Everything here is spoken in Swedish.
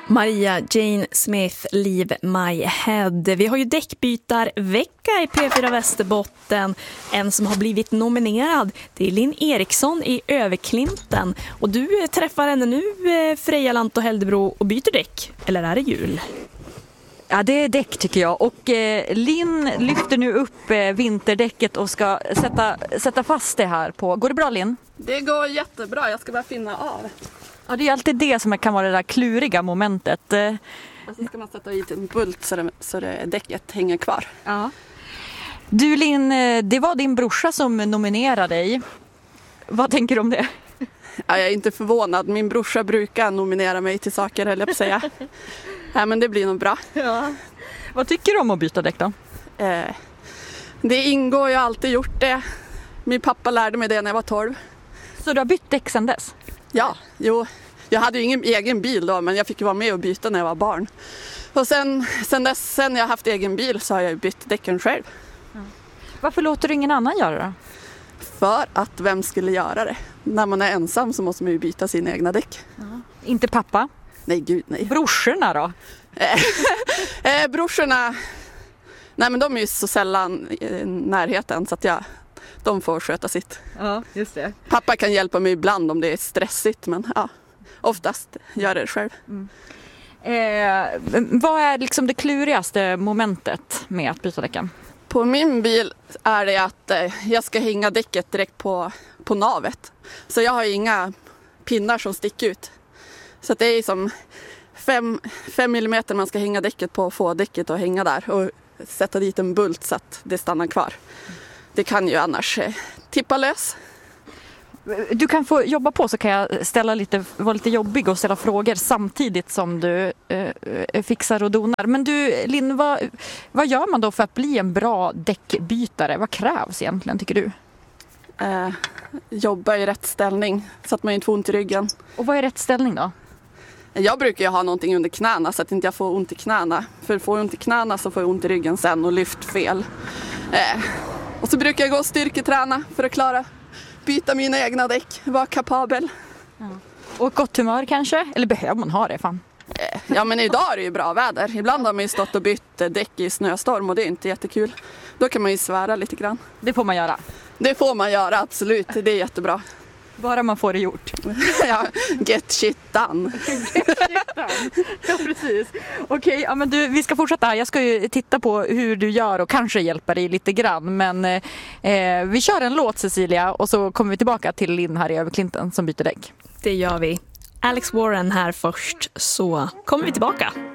Maria Jane Smith, Leave My Head. Vi har ju däckbytarvecka i P4 Västerbotten. En som har blivit nominerad, det är Linn Eriksson i Överklinten. Och du träffar henne nu, Freja Lanto Heldebro, och byter däck. Eller är det jul? Ja, det är däck tycker jag. Och Linn lyfter nu upp vinterdäcket och ska sätta fast det här på. Går det bra, Linn? Det går jättebra, jag ska bara finna av. Ja, det är alltid det som kan vara det där kluriga momentet. Och så ska man sätta i en bult så det däcket hänger kvar. Ja. Du Linn, det var din brorsa som nominerade dig. Vad tänker du om det? Ja, jag är inte förvånad. Min brorsa brukar nominera mig till saker, eller jag på säga. Ja, men det blir nog bra. Ja. Vad tycker du om att byta däck då? Det ingår, jag har alltid gjort det. Min pappa lärde mig det när jag var 12. Så du har bytt däck sedan dess? Ja, jo. Jag hade ju ingen egen bil då, men jag fick ju vara med och byta när jag var barn. Och sen jag haft egen bil så har jag bytt däcken själv. Ja. Varför låter du ingen annan göra det? För att vem skulle göra det? När man är ensam så måste man ju byta sina egna däck. Ja. Inte pappa? Nej, gud nej. Brorsorna då? Brorsorna, nej men de är ju så sällan i närheten så att de får sköta sitt. Ja, just det. Pappa kan hjälpa mig ibland om det är stressigt, men ja, oftast gör det själv. Mm. Vad är liksom det klurigaste momentet med att byta däcken? På min bil är det att jag ska hänga däcket direkt på navet. Så jag har inga pinnar som sticker ut. Så att det är som 5 millimeter man ska hänga däcket på och få däcket att hänga där. Och sätta dit en bult så att det stannar kvar. Det kan ju annars tippa lös. Du kan få jobba på, så kan jag vara lite jobbig och ställa frågor samtidigt som du fixar och donar. Men du Linn, vad gör man då för att bli en bra däckbytare? Vad krävs egentligen tycker du? Jobba i rätt ställning så att man inte får ont i ryggen. Och vad är rätt ställning då? Jag brukar ju ha någonting under knäna så att inte jag får ont i knäna. För får jag ont i knäna så får jag ont i ryggen sen och lyft fel. Och så brukar jag gå och styrketräna för att klara byta mina egna däck, vara kapabel. Ja. Och gott humör kanske? Eller behöver man ha det fan? Ja, men idag är det ju bra väder. Ibland har man ju stått och bytt däck i snöstorm och det är inte jättekul. Då kan man ju svära lite grann. Det får man göra? Det får man göra, absolut. Det är jättebra. Bara man får det gjort. Ja, get shit done. Ja, precis. Okej, ja, men vi ska fortsätta här. Jag ska ju titta på hur du gör och kanske hjälpa dig lite grann. Men vi kör en låt, Cecilia, och så kommer vi tillbaka till Linn här i Överklinten som byter däck. Det gör vi. Alex Warren här först, så kommer vi tillbaka.